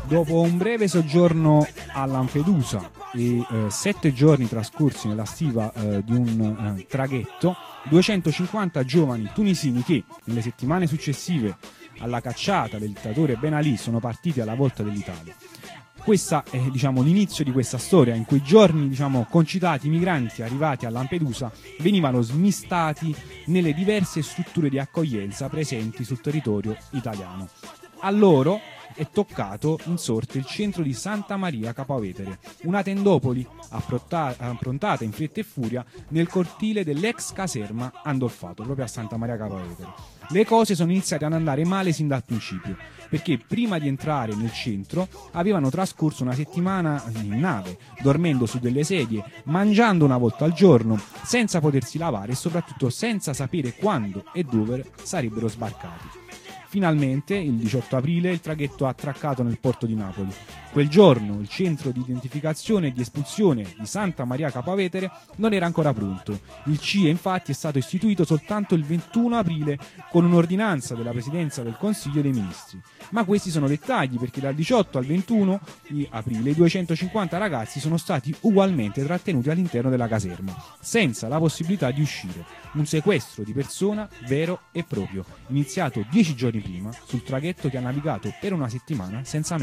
Dopo un breve soggiorno a Lampedusa e 7 giorni trascorsi nella stiva di un traghetto, 250 giovani tunisini che nelle settimane successive alla cacciata del dittatore Ben Ali sono partiti alla volta dell'Italia. Questo è l'inizio di questa storia. In quei giorni concitati i migranti arrivati a Lampedusa venivano smistati nelle diverse strutture di accoglienza presenti sul territorio italiano. A loro è toccato in sorte il centro di Santa Maria Capua Vetere, una tendopoli approntata in fretta e furia nel cortile dell'ex caserma Andolfato, proprio a Santa Maria Capua Vetere. Le cose sono iniziate ad andare male sin dal principio, perché prima di entrare nel centro avevano trascorso una settimana in nave, dormendo su delle sedie, mangiando una volta al giorno, senza potersi lavare e soprattutto senza sapere quando e dove sarebbero sbarcati. Finalmente, il 18 aprile, il traghetto ha attraccato nel porto di Napoli. Quel giorno il centro di identificazione e di espulsione di Santa Maria Capua Vetere non era ancora pronto. Il CIE infatti è stato istituito soltanto il 21 aprile con un'ordinanza della Presidenza del Consiglio dei Ministri. Ma questi sono dettagli, perché dal 18 al 21 di aprile i 250 ragazzi sono stati ugualmente trattenuti all'interno della caserma, senza la possibilità di uscire. Un sequestro di persona vero e proprio, iniziato 10 giorni prima sul traghetto che ha navigato per una settimana senza